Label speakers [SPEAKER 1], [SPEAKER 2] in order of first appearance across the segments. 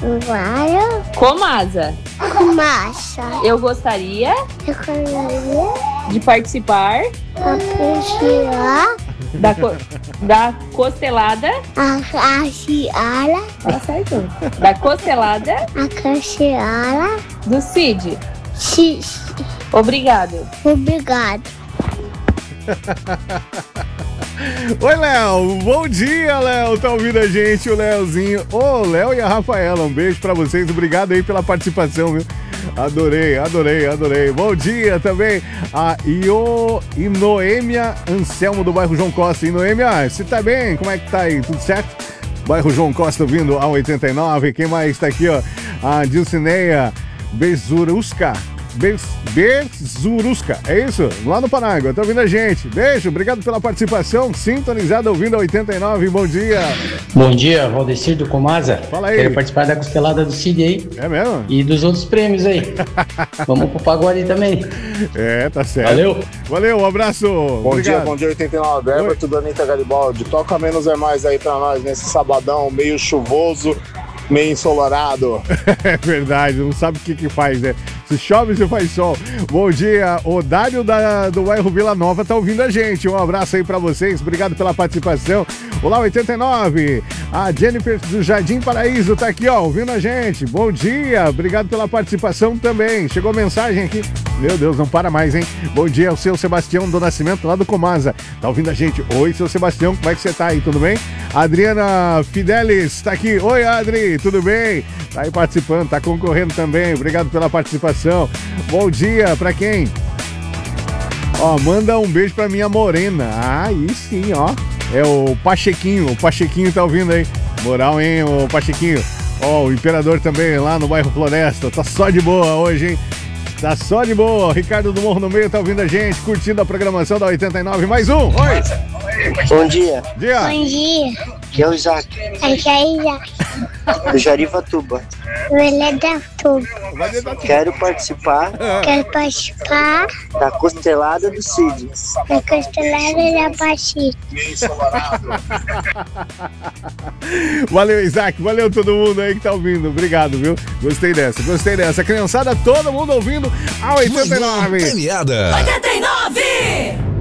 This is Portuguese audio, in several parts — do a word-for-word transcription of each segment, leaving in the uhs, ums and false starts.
[SPEAKER 1] Vário.
[SPEAKER 2] Comasa.
[SPEAKER 1] Massa.
[SPEAKER 2] Eu gostaria
[SPEAKER 1] Economia.
[SPEAKER 2] de participar
[SPEAKER 1] Apreciar.
[SPEAKER 2] da, co- da costelada.
[SPEAKER 1] A cacheara.
[SPEAKER 2] Tá certo? Da costelada
[SPEAKER 1] A cacheara.
[SPEAKER 2] do Cid.
[SPEAKER 1] X.
[SPEAKER 2] Obrigado.
[SPEAKER 1] Obrigado.
[SPEAKER 3] Oi, Léo. Bom dia, Léo. Tá ouvindo a gente, o Léozinho. Ô, Léo e a Rafaela, um beijo pra vocês. Obrigado aí pela participação, viu? Adorei, adorei, adorei. Bom dia também a Io e Noêmia Anselmo do bairro João Costa. E Noêmia, você tá bem? Como é que tá aí? Tudo certo? Bairro João Costa ouvindo a oitenta e nove. Quem mais tá aqui, ó? A Dilcineia Bezurusca. Bez, Bezurusca, é isso? Lá no Panágua, tá ouvindo a gente. Beijo, obrigado pela participação. Sintonizado ouvindo a oitenta e nove. Bom dia.
[SPEAKER 4] Bom dia, Valdecir do Comasa.
[SPEAKER 3] Fala aí.
[SPEAKER 4] Quero participar da costelada do Cid aí.
[SPEAKER 3] É mesmo?
[SPEAKER 4] E dos outros prêmios aí. Vamos pro pagode também.
[SPEAKER 3] É, tá certo.
[SPEAKER 4] Valeu.
[SPEAKER 3] Valeu, um abraço.
[SPEAKER 5] Bom
[SPEAKER 3] obrigado.
[SPEAKER 5] dia, bom dia oitenta e nove. Everton da Anitta Garibaldi. Toca menos é mais aí pra nós nesse sabadão meio chuvoso, meio ensolarado.
[SPEAKER 3] É verdade, não sabe o que que faz, né? Se chove, se faz sol. Bom dia, o Dário da, do bairro Vila Nova tá ouvindo a gente. Um abraço aí pra vocês, obrigado pela participação. Olá, oitenta e nove. A Jennifer do Jardim Paraíso tá aqui, ó, ouvindo a gente. Bom dia, obrigado pela participação também. Chegou mensagem aqui. Meu Deus, não para mais, hein? Bom dia ao seu Sebastião do Nascimento, lá do Comasa. Tá ouvindo a gente? Oi, seu Sebastião, como é que você tá aí? Tudo bem? A Adriana Fidelis tá aqui. Oi, Adri, tudo bem? Tá aí participando, tá concorrendo também. Obrigado pela participação. Bom dia pra quem? Ó, manda um beijo pra minha morena. Ah, aí sim, ó. É o Pachequinho. O Pachequinho tá ouvindo aí. Moral, hein, o Pachequinho. Ó, o Imperador também lá no bairro Floresta. Tá só de boa hoje, hein? Tá só de boa. Ricardo do Morro no Meio tá ouvindo a gente, curtindo a programação da oitenta e nove. Mais um. Oi.
[SPEAKER 6] Bom dia.
[SPEAKER 3] Dia.
[SPEAKER 1] Bom dia.
[SPEAKER 6] Aqui é o Isaac,
[SPEAKER 1] Aqui é Isaac.
[SPEAKER 6] do Jarivatuba.
[SPEAKER 1] Ele da tudo.
[SPEAKER 6] Quero participar
[SPEAKER 1] Quero participar
[SPEAKER 6] da costelada do Cid.
[SPEAKER 1] da costelada da Pachi.
[SPEAKER 3] Valeu, Isaac. Valeu todo mundo aí que tá ouvindo. Obrigado, viu? Gostei dessa, gostei dessa. Criançada, todo mundo ouvindo a oitenta e nove.
[SPEAKER 7] Premiada.
[SPEAKER 8] oitenta e nove!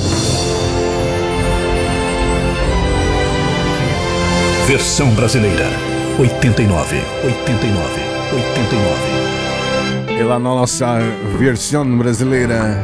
[SPEAKER 7] Versão brasileira. oitenta e nove. oitenta e nove. oitenta e nove.
[SPEAKER 3] E lá na nossa versão brasileira.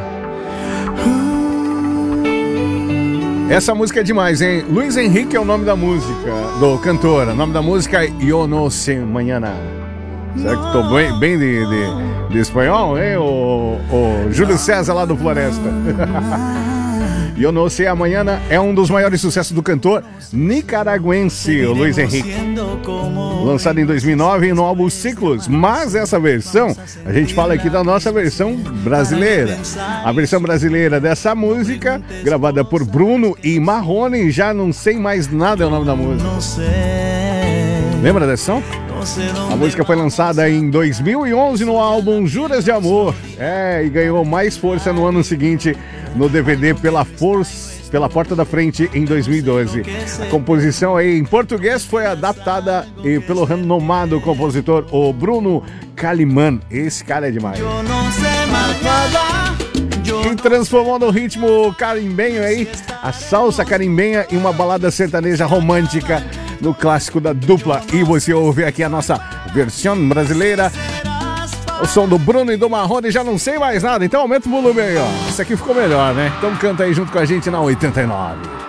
[SPEAKER 3] Essa música é demais, hein? Luiz Henrique é o nome da música, do cantor. O nome da música é Eu No Sé Mañana. Será que tô bem, bem de, de, de espanhol, hein? O, o Júlio César lá do Floresta. Eu Não Sei Amanhã é um dos maiores sucessos do cantor nicaragüense, o Luiz Henrique. Lançado em dois mil e nove no álbum Ciclos. Mas essa versão, a gente fala aqui da nossa versão brasileira. A versão brasileira dessa música, gravada por Bruno e Marrone, Já Não Sei Mais Nada é o nome da música. Lembra dessa som? A música foi lançada em dois mil e onze no álbum Juras de Amor. É, e ganhou mais força no ano seguinte no D V D Pela Força, Pela Porta da Frente em dois mil e doze. A composição aí em português foi adaptada pelo renomado compositor o Bruno Caliman. Esse cara é demais. E transformou no ritmo carimbenho aí a salsa carimbenha em uma balada sertaneja romântica no clássico da dupla. E você ouve aqui a nossa versão brasileira, o som do Bruno e do Marrone, Já Não Sei Mais Nada. Então aumenta o volume aí, ó. Isso aqui ficou melhor, né? Então canta aí junto com a gente na oitenta e nove.